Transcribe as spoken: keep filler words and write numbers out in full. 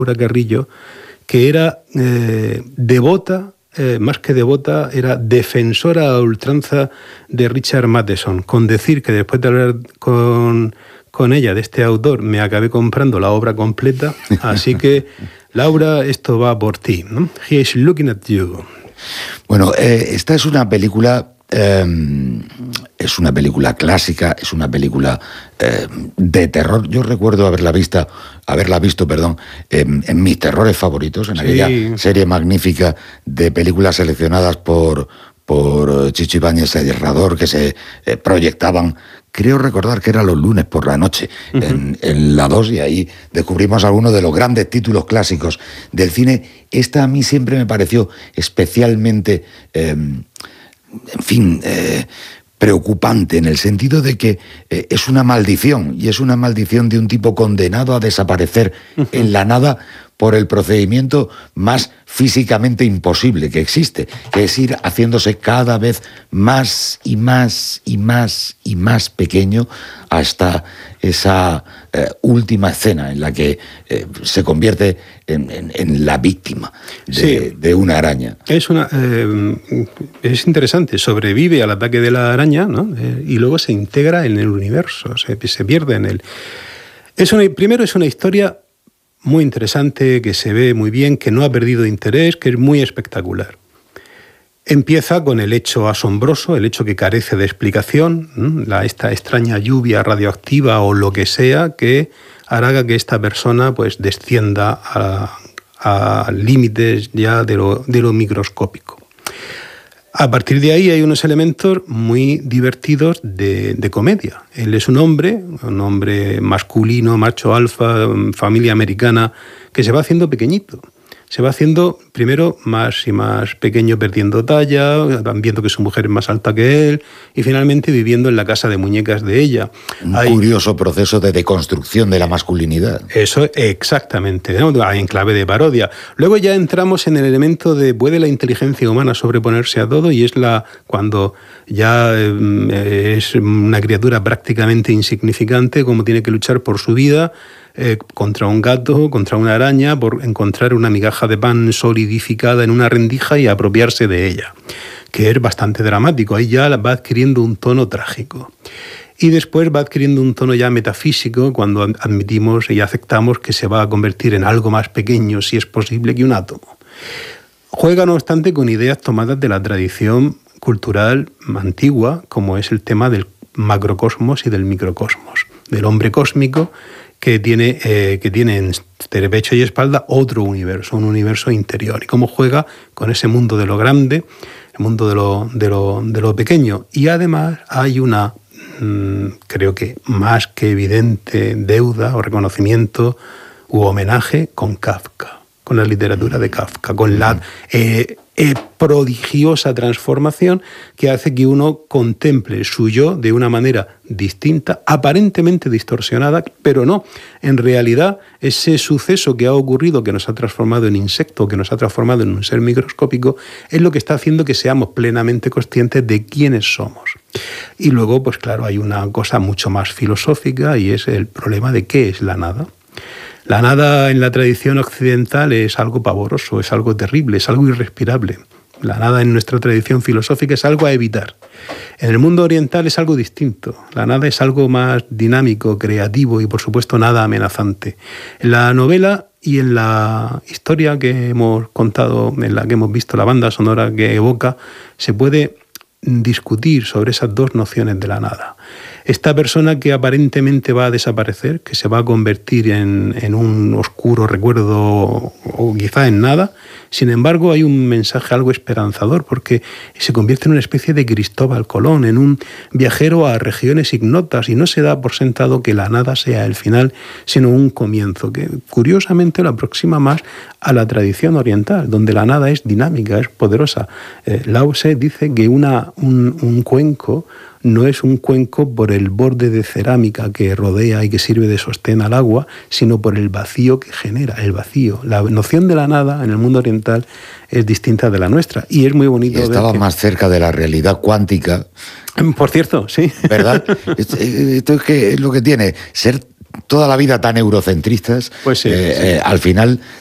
Laura Carrillo, que era eh, devota, eh, más que devota, era defensora a ultranza de Richard Matheson, con decir que después de hablar con, con ella de este autor me acabé comprando la obra completa, así que Laura, esto va por ti, ¿no? He is looking at you. Bueno, eh, esta es una película... Eh, es una película clásica, es una película eh, de terror. Yo recuerdo haberla vista, haberla visto, perdón, en, en mis terrores favoritos, en sí. aquella serie magnífica de películas seleccionadas por, por Chicho Ibáñez Herrador, que se eh, proyectaban, creo recordar que era los lunes por la noche, uh-huh. en, en la dos, y ahí descubrimos algunos de los grandes títulos clásicos del cine. Esta a mí siempre me pareció especialmente... Eh, en fin, eh, preocupante, en el sentido de que eh, es una maldición, y es una maldición de un tipo condenado a desaparecer uh-huh. en la nada por el procedimiento más físicamente imposible que existe, que es ir haciéndose cada vez más y más y más y más pequeño hasta esa eh, última escena en la que eh, se convierte en, en, en la víctima de, sí. de una araña. Es, una, eh, es interesante, sobrevive al ataque de la araña, ¿no? eh, y luego se integra en el universo, se, se pierde en él. Es una, primero es una historia muy interesante, que se ve muy bien, que no ha perdido interés, que es muy espectacular. Empieza con el hecho asombroso, el hecho que carece de explicación, la, esta extraña lluvia radioactiva o lo que sea que hará que esta persona pues, descienda a, a límites ya de lo, de lo microscópico. A partir de ahí hay unos elementos muy divertidos de, de comedia. Él es un hombre, un hombre masculino, macho alfa, familia americana, que se va haciendo pequeñito. Se va haciendo primero más y más pequeño, perdiendo talla, van viendo que su mujer es más alta que él, y finalmente viviendo en la casa de muñecas de ella. Un Hay, curioso proceso de deconstrucción de la masculinidad. Eso, exactamente, ¿no? En clave de parodia. Luego ya entramos en el elemento de ¿puede la inteligencia humana sobreponerse a todo? Y es la cuando ya eh, es una criatura prácticamente insignificante, como tiene que luchar por su vida, Eh, contra un gato, contra una araña, por encontrar una migaja de pan solidificada en una rendija y apropiarse de ella, que es bastante dramático. Ahí ya va adquiriendo un tono trágico. Y después va adquiriendo un tono ya metafísico cuando admitimos y aceptamos que se va a convertir en algo más pequeño, si es posible, que un átomo. Juega, no obstante, con ideas tomadas de la tradición cultural antigua, como es el tema del macrocosmos y del microcosmos, del hombre cósmico, que tiene, eh, que tiene en pecho y espalda otro universo, un universo interior, y cómo juega con ese mundo de lo grande, el mundo de lo, de lo, de lo pequeño. Y además hay una, mmm, creo que más que evidente deuda o reconocimiento u homenaje con Kafka, con la literatura de Kafka, con la eh, eh, prodigiosa transformación que hace que uno contemple su yo de una manera distinta, aparentemente distorsionada, pero no. En realidad, ese suceso que ha ocurrido, que nos ha transformado en insecto, que nos ha transformado en un ser microscópico, es lo que está haciendo que seamos plenamente conscientes de quiénes somos. Y luego, pues claro, hay una cosa mucho más filosófica, y es el problema de qué es la nada. La nada en la tradición occidental es algo pavoroso, es algo terrible, es algo irrespirable. La nada en nuestra tradición filosófica es algo a evitar. En el mundo oriental es algo distinto. La nada es algo más dinámico, creativo y, por supuesto, nada amenazante. En la novela y en la historia que hemos contado, en la que hemos visto la banda sonora que evoca, se puede discutir sobre esas dos nociones de la nada. Esta persona que aparentemente va a desaparecer, que se va a convertir en, en un oscuro recuerdo o quizá en nada, sin embargo hay un mensaje algo esperanzador, porque se convierte en una especie de Cristóbal Colón, en un viajero a regiones ignotas, y no se da por sentado que la nada sea el final, sino un comienzo, que curiosamente lo aproxima más a la tradición oriental, donde la nada es dinámica, es poderosa. Eh, Lao Tse dice que una, un, un cuenco no es un cuenco por el borde de cerámica que rodea y que sirve de sostén al agua, sino por el vacío que genera, el vacío. La noción de la nada en el mundo oriental es distinta de la nuestra, y es muy bonito y estaba ver que... más cerca de la realidad cuántica. Por cierto, sí. ¿Verdad? Esto es, que es lo que tiene, ser toda la vida tan eurocentristas, pues sí, eh, sí. Eh, al final